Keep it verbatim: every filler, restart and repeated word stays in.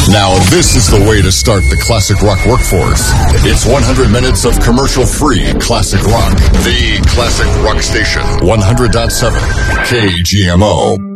Now this is the way to start the classic rock workforce. It's one hundred minutes of commercial-free classic rock. The Classic Rock Station, one hundred point seven K G M O.